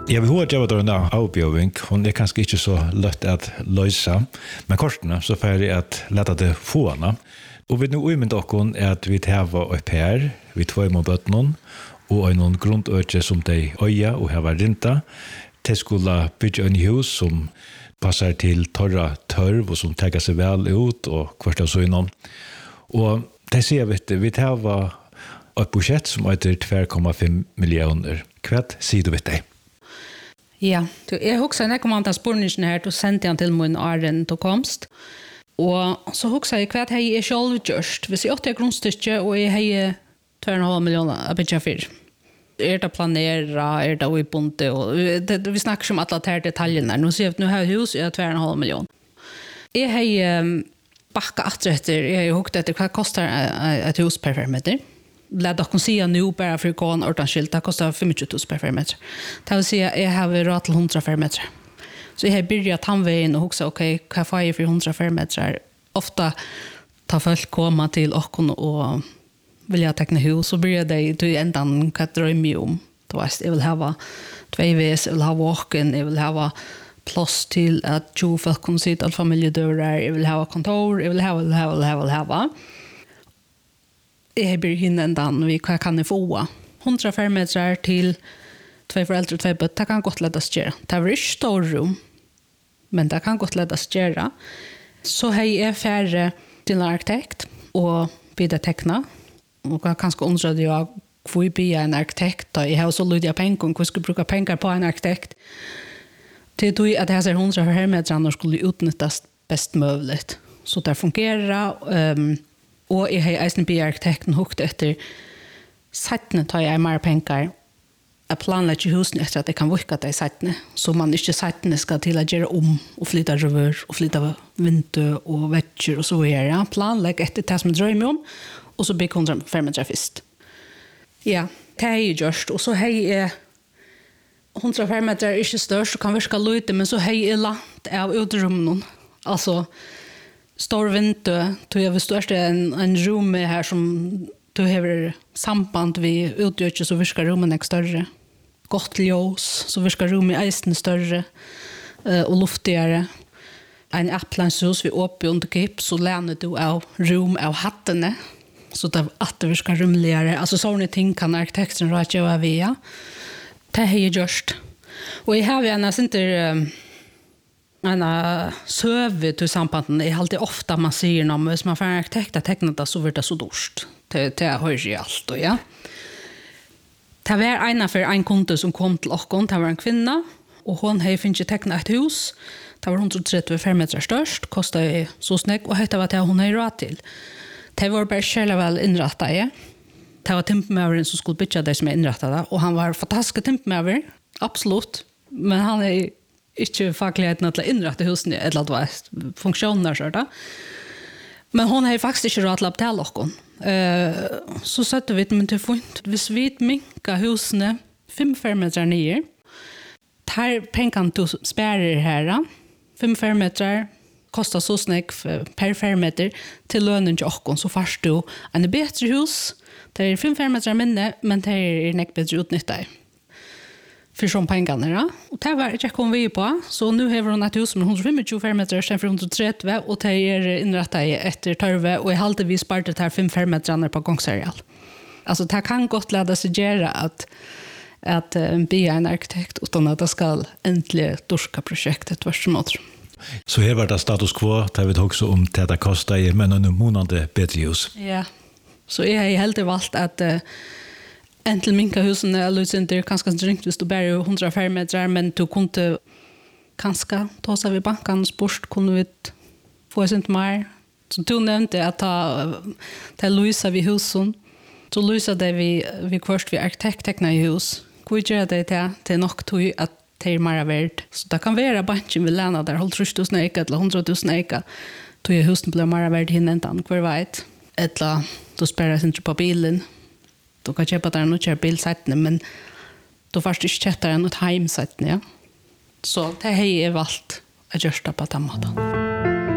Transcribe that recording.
Jeg vil høre at jeg var denne avbjøving. Hun kanskje ikke så lett at løse, men kortene så får jeg at lette det få henne. Og vi nå umyndt dere at vi tar au pair, vi tar imot bøttene, og en grunnøyde som de øye og har rinta. De skulle bygge en hus som passer til tørre tørv, og som tenker seg vel ut, og hvert av så innom. Og det sier vi tar et budsjett som heter 2,5 millioner. Hva sier du vet det? Ja, jeg husker når jeg kom an til spørningen her, så sendte jeg til min Arjen til komst. Og så husker jeg hva jeg er selv gjørst. Hvis jeg åtte grunnstykket, og jeg har 2,5 millioner, jeg begynner for. Det planera, det i bonde, og vi snakker om alle de detaljene. Nå sier jeg at nå har jeg hus, jeg har 2,5 millioner. Jeg har bakket etter, jeg har hukket etter hva koster et hus per fermeter. Lad dere si nu bare for å gå en ordanskilt, det koster 25 000 per fermeter. Det vil si at jeg har råd til 100 fermeter. Så jeg har begynt tannveien og hukket, ok, hva får jeg for 100 fermeter? Ofte tar folk komme til åkken og vil jeg tekne hus, så blir det til enda hva drømmer om. Jeg vil ha tveivis, jeg vil ha walken, jeg vil ha plass til at 20 folk kunne sitte alle familiedører, jeg vil ha kontor, jeg vil ha. Jeg har begynt enda hva kan jeg få. 100 fermeter til 2 foreldre og 2 bøtt, det kan godt ledes gjøre. Det er ikke stor rom, men det kan godt ledes gjøre. Så har jeg færre til en arkitekt og bidde tekna. Og jeg kanskje undrer jeg hvor jeg blir en arkitekt. Jeg har så lydig av penger, hvor jeg skulle bruke penger på en arkitekt. Til at jeg ser 100 fermeter skulle utnyttes best mulig. Så det fungerer. Og jeg har eisen blir arkitekten hukket etter settene tar jeg mer penger. Jeg planlegger husene etter at jeg kan virke det i settene. Så man ikke settene skal til å gjøre om og flytte røver og flytte vindu og vetter og så gjør jeg. Planlegger etter det som jeg drømmer om. Og så bygger 100 fermeter først. Ja, det har jeg gjort. Og så har jeg 100 fermeter er ikke størst, så kan virke lite, men så har jeg langt av utrommen. Altså, stor vindu, hvis du er en rom her som du har samband ved utgjørelse, så virker rommen ikke større. Godt ljós, så virker rommet eisen større og luftigere. En applandshus vi åpner under kip, så læner du av rom av hattene, så det virker rymligere. Altså sånne ting kan arkitekten rett gjøre via. Det har jeg gjort. Og jeg har en søve til sambanden. Jeg har alltid ofte man sier noe, hvis man får en arkitekt og tekner det, så blir det så dårst. Det hører jeg alt, ja. Det var en kunde som kom til åkken, det var en kvinne, og hun har finnet teknet et hus. Det var 130 fermeter størst, kostet så snakk, og det var det hun har råd til. Det var bare selv vel innrettet, ja. Det var timpemøveren som skulle bygge det som er innrettet det, og han var fantastisk timpemøver, absolutt, men han er ikke fagligheten til å innrette husene, eller at det var funksjoner, så da. Men hun har faktisk ikke råd til å betale oss. Så søtte vi til funnet. Hvis vi minker husene 5 fermeter nye, tar pengene til sperrer her, 5 fermeter, kostar så snäck per fermeter till lönen till oss, så fast du en bättre hus. Det är 5 fermeter minne, men det är näck bättre utnyttja. För som pengarna. Och det var jag kom vi på, så nu har hon ett hus med 125 fermeter sen för 130 och det är inrättat efter törve och i halvtid vi spartat här 5 fermeter på gångsareal. Alltså det kan gott leda sig göra att bli en arkitekt utan att det ska äntligen dorska projektet vart som åter. Så här var det status quo, där vi också om det kostar i men en månande bättre hus. Ja. Så jag har helt valt att äntligen minka husen är lutsenter kanske drinkt hvis du bara 100 fermeter men du kunde kanske ta sig vid banken sport kunde vi få sent mer. Så du nämnde att ta Luisa vid husen. Så Luisa det vi först vi arkitektteckna i hus. Hur gör det till nog tog att det är mer värt. Så det kan vara banken vill läna där 30 000 eka eller 100 000 eka. Tog husen blir mer värt hinnan kvar vet. Eller då spelar sig inte på bilen. Du kan köpa där och köra bilsättning men då först inte köpa en åt hemsättning, ja. Så det är valt att göra på den måten.